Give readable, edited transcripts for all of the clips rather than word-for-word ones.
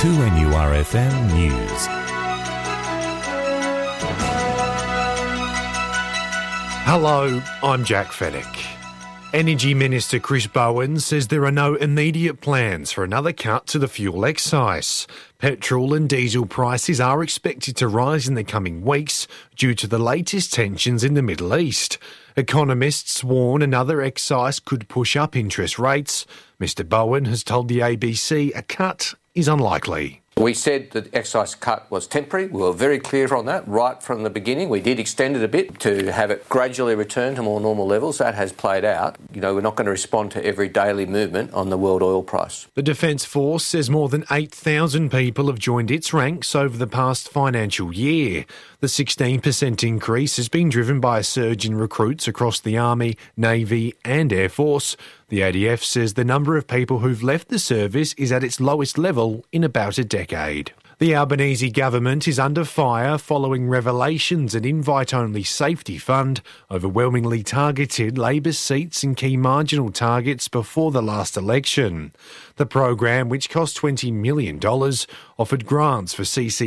2NURFM News. Hello, I'm Jack Fennick. Energy Minister Chris Bowen says there are no immediate plans for another cut to the fuel excise. Petrol and diesel prices are expected to rise in the coming weeks due to the latest tensions in the Middle East. Economists warn another excise could push up interest rates. Mr Bowen has told the ABC a cut is unlikely. We said that excise cut was temporary. We were very clear on that right from the beginning. We did extend it a bit to have it gradually return to more normal levels. That has played out. We're not going to respond to every daily movement on the world oil price. The Defence Force says more than 8,000 people have joined its ranks over the past financial year. The 16% increase has been driven by a surge in recruits across the Army, Navy and Air Force. The ADF says the number of people who've left the service is at its lowest level in about a decade. The Albanese government is under fire following revelations an invite-only safety fund overwhelmingly targeted Labor's seats in key marginal targets before the last election. The program, which cost $20 million, offered grants for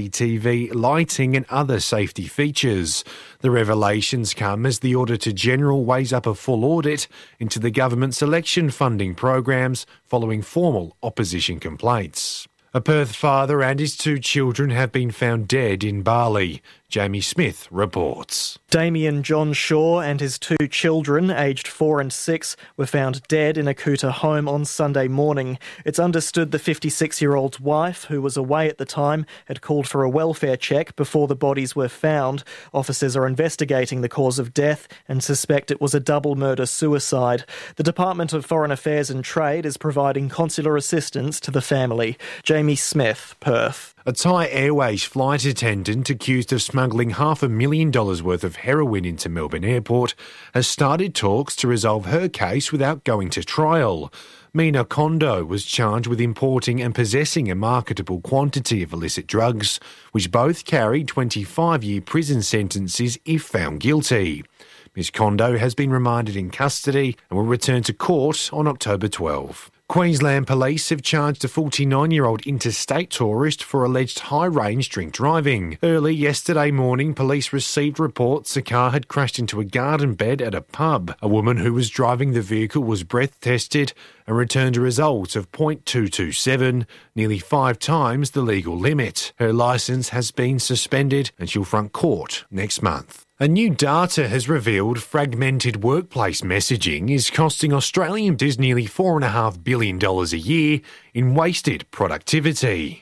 CCTV, lighting and other safety features. The revelations come as the Auditor-General weighs up a full audit into the government's election funding programs following formal opposition complaints. A Perth father and his 2 children have been found dead in Bali. Jamie Smith reports. Damien John Shaw and his 2 children, aged 4 and 6, were found dead in a Kuta home on Sunday morning. It's understood the 56-year-old's wife, who was away at the time, had called for a welfare check before the bodies were found. Officers are investigating the cause of death and suspect it was a double murder-suicide. The Department of Foreign Affairs and Trade is providing consular assistance to the family. Jamie Smith, Perth. A Thai Airways flight attendant accused of smuggling $500,000 worth of heroin into Melbourne Airport has started talks to resolve her case without going to trial. Mina Kondo was charged with importing and possessing a marketable quantity of illicit drugs, which both carry 25-year prison sentences if found guilty. Ms Kondo has been remanded in custody and will return to court on October 12. Queensland Police have charged a 49-year-old interstate tourist for alleged high-range drink driving. Early yesterday morning, police received reports a car had crashed into a garden bed at a pub. A woman who was driving the vehicle was breath tested and returned a result of .227, nearly 5 times the legal limit. Her licence has been suspended and she'll front court next month. A new data has revealed fragmented workplace messaging is costing Australian business nearly $4.5 billion a year in wasted productivity.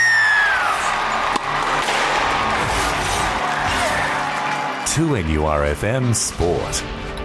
To NURFM Sport.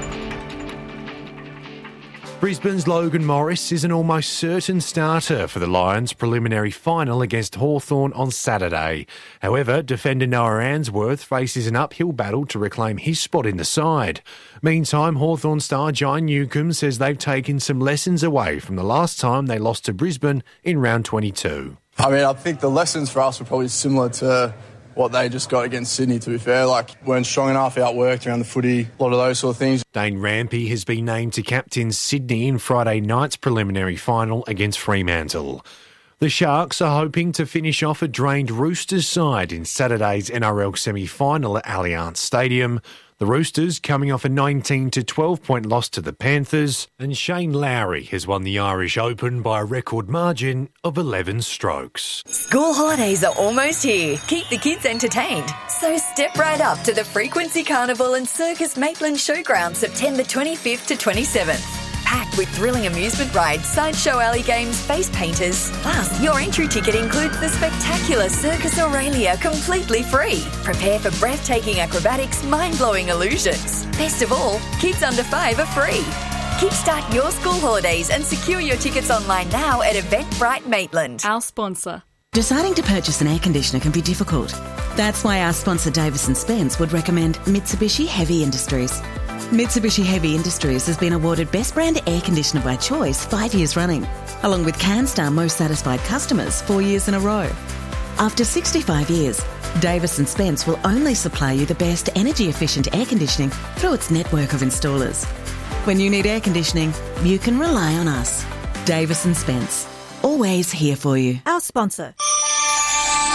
Brisbane's Logan Morris is an almost certain starter for the Lions' preliminary final against Hawthorn on Saturday. However, defender Noah Answorth faces an uphill battle to reclaim his spot in the side. Meantime, Hawthorn star Jai Newcombe says they've taken some lessons away from the last time they lost to Brisbane in round 22. I think the lessons for us were probably similar to what they just got against Sydney, to be fair. Weren't strong enough, outworked around the footy, a lot of those sort of things. Dane Rampy has been named to captain Sydney in Friday night's preliminary final against Fremantle. The Sharks are hoping to finish off a drained Roosters side in Saturday's NRL semi-final at Allianz Stadium. The Roosters coming off a 19-12 point loss to the Panthers, and Shane Lowry has won the Irish Open by a record margin of 11 strokes. School holidays are almost here. Keep the kids entertained. So step right up to the Frequency Carnival and Circus Maitland Showground September 25th to 27th. Packed with thrilling amusement rides, sideshow alley games, face painters. Plus, your entry ticket includes the spectacular Circus Aurelia completely free. Prepare for breathtaking acrobatics, mind-blowing illusions. Best of all, kids under 5 are free. Kickstart your school holidays and secure your tickets online now at Eventbrite Maitland. Our sponsor. Deciding to purchase an air conditioner can be difficult. That's why our sponsor Davis & Spence would recommend Mitsubishi Heavy Industries. Mitsubishi Heavy Industries has been awarded Best Brand Air Conditioner by Choice 5 years running, along with CanStar Most Satisfied Customers 4 years in a row. After 65 years, Davis & Spence will only supply you the best energy-efficient air conditioning through its network of installers. When you need air conditioning, you can rely on us. Davis & Spence, always here for you. Our sponsor.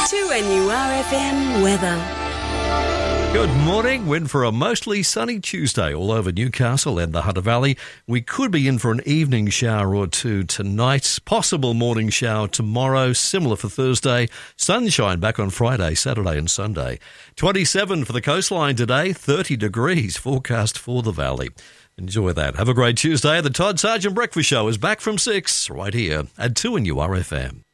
2NURFM weather. Good morning. We're in for a mostly sunny Tuesday all over Newcastle and the Hunter Valley. We could be in for an evening shower or two tonight. Possible morning shower tomorrow. Similar for Thursday. Sunshine back on Friday, Saturday and Sunday. 27 for the coastline today. 30 degrees forecast for the valley. Enjoy that. Have a great Tuesday. The Todd Sargent Breakfast Show is back from 6 right here at 2NURFM.